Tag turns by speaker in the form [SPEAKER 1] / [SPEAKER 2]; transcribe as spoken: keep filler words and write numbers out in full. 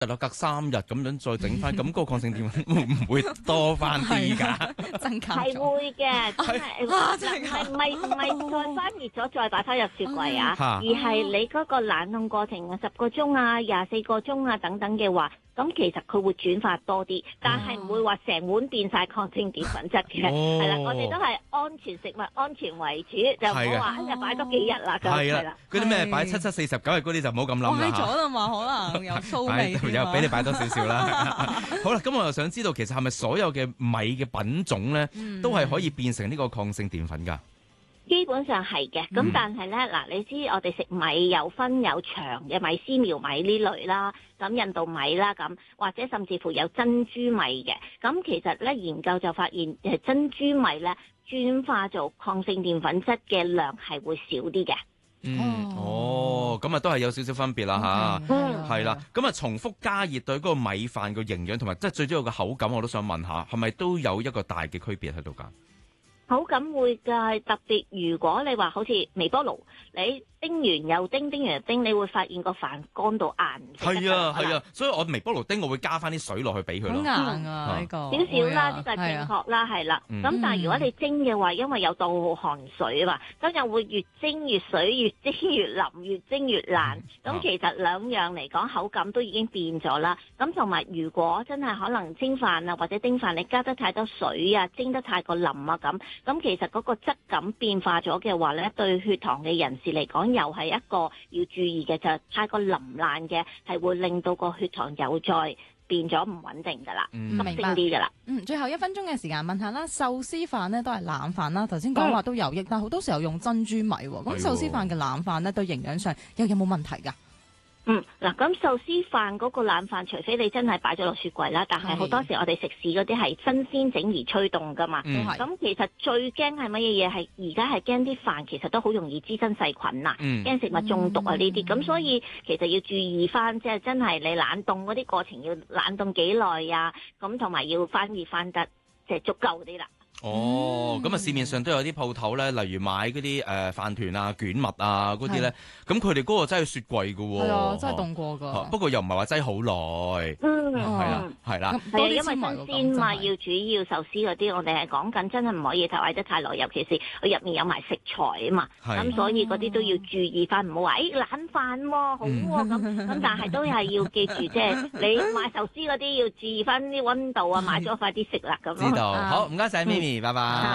[SPEAKER 1] 日啊，隔三日咁樣再整翻，咁嗰個抗性澱粉會唔會多翻啲㗎？
[SPEAKER 2] 增加
[SPEAKER 3] 係
[SPEAKER 2] 咗。
[SPEAKER 3] 會嘅，真係
[SPEAKER 2] 啊
[SPEAKER 3] 嗱，唔係唔係唔係再翻熱咗再擺翻入雪櫃啊，
[SPEAKER 1] 嚇
[SPEAKER 3] 而係你嗰個冷凍過程啊，十個鐘啊、廿四個鐘啊等等嘅話，咁其實佢會轉化多啲，但係唔會話成碗變晒抗性澱粉質嘅，
[SPEAKER 1] 哦
[SPEAKER 3] 係啦，我哋都係安全食物安全為主，就唔
[SPEAKER 1] 係嘅
[SPEAKER 3] 好話哎呀擺多幾日啦咁
[SPEAKER 1] 係啦
[SPEAKER 3] 係啦。，
[SPEAKER 1] 嗰啲咩
[SPEAKER 2] 係
[SPEAKER 1] 擺七七四十九日嗰啲就唔好咁諗
[SPEAKER 2] 壞
[SPEAKER 1] 啦嚇。
[SPEAKER 2] 咗啦嘛，可能有騷
[SPEAKER 1] 擺
[SPEAKER 2] 味添啊。
[SPEAKER 1] 又俾你擺多少少啦。好啦，咁我又想知道，其實係咪所有嘅米嘅品種咧，
[SPEAKER 2] 嗯
[SPEAKER 1] 都係可以變成呢個抗性澱粉㗎？
[SPEAKER 3] 基本上係嘅，咁、
[SPEAKER 1] 嗯
[SPEAKER 3] 但係咧嗱，你知我哋食米有分有長嘅米、絲苗米呢類啦，咁印度米啦咁，或者甚至乎有珍珠米嘅，咁其實咧研究就發現誒珍珠米咧轉化做抗性澱粉質嘅量係會少啲嘅。
[SPEAKER 1] 嗯，
[SPEAKER 2] 哦
[SPEAKER 1] 哦，咁啊都係有少少分別啦吓，
[SPEAKER 3] 嗯
[SPEAKER 1] 係啦，咁啊重複加熱對嗰個米飯個營養同埋即係最主要嘅口感，我都想問下，係咪都有一個大嘅區別喺度㗎？
[SPEAKER 3] 口感會㗎，特別如果你話好似微波爐，你叮完又叮，叮完又叮，你會發現個飯乾到硬。
[SPEAKER 1] 係啊係啊，所以我微波爐叮我會加翻啲水落去俾佢
[SPEAKER 2] 好硬
[SPEAKER 1] 咯。
[SPEAKER 2] 啊呢個。
[SPEAKER 3] 少少啦，呢個係正確啦，係啦。
[SPEAKER 1] 嗯
[SPEAKER 3] 咁但係如果你蒸嘅話，因為有倒汗水啊嘛，咁又會越蒸越水，越蒸越腍，越蒸越爛。咁其實兩樣嚟講，口感都已經變咗啦。咁同埋如果真係可能蒸飯啊或者叮飯，你加得太多水啊，蒸得太過腍啊咁，咁其實嗰個質感變化咗嘅話咧，對血糖嘅人士嚟講，又係一個要注意嘅，就係太過腍爛嘅，係會令到個血糖又再變咗唔穩定噶啦，
[SPEAKER 1] 嗯
[SPEAKER 3] 急升啲噶啦。
[SPEAKER 2] 嗯，最後一分鐘嘅時間問下啦，壽司飯呢都係冷飯啦，頭先講話都有益，但係好多時候用珍珠米喎，咁
[SPEAKER 1] 係喎
[SPEAKER 2] 壽司飯嘅冷飯呢對營養上又有冇問題㗎？
[SPEAKER 3] 嗯，嗱，咁壽司飯嗰個冷飯，除非你真係擺咗落雪櫃啦，但係好多時我哋食肆嗰啲係新鮮整而吹凍噶嘛。
[SPEAKER 1] 嗯
[SPEAKER 2] 都係
[SPEAKER 3] 咁其實最驚係乜嘢嘢？係而家係驚啲飯其實都好容易滋生細菌啊，
[SPEAKER 1] 嗯
[SPEAKER 3] 驚食物中毒啊呢啲。咁、
[SPEAKER 2] 嗯
[SPEAKER 3] 所以其實要注意翻，即係真係你冷凍嗰啲過程要冷凍幾耐呀？咁同埋要翻熱翻得即係足夠啲啦。
[SPEAKER 1] 哦，咁啊
[SPEAKER 2] 嗯
[SPEAKER 1] 市面上都有啲鋪頭咧，例如買嗰啲誒飯團啊、卷物啊嗰啲咧，咁佢哋嗰個真係雪櫃㗎喎。
[SPEAKER 2] 係啊，真係凍過
[SPEAKER 1] 嚇
[SPEAKER 2] 㗎。
[SPEAKER 1] 不過又唔係話擠好耐，
[SPEAKER 3] 嗯，
[SPEAKER 2] 哦
[SPEAKER 1] 係啦
[SPEAKER 3] 嗯，
[SPEAKER 1] 係啦。
[SPEAKER 2] 咁多
[SPEAKER 3] 係啊，因為
[SPEAKER 2] 啲纖維喎
[SPEAKER 3] 新鮮嘛，
[SPEAKER 2] 咁真係
[SPEAKER 3] 要主要壽司嗰啲，我哋係講緊真係唔可以擺得太耐，尤其是佢入面有埋食材啊嘛。
[SPEAKER 1] 係
[SPEAKER 3] 咁所以嗰啲都要注意翻，唔好話誒冷飯喎，好喎咁咁，但係都係要記住，即係你買壽司嗰啲要注意翻啲温度啊，買咗快啲食啦咁咯。
[SPEAKER 1] 知道，好唔該晒咪咪，拜拜。